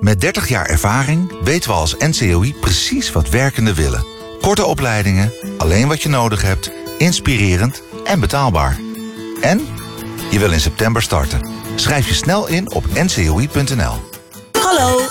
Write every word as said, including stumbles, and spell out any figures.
Met dertig jaar ervaring weten we als N C O I precies wat werkenden willen. Korte opleidingen, alleen wat je nodig hebt, inspirerend en betaalbaar. En je wil in september starten. Schrijf je snel in op n c o i punt n l. Hallo,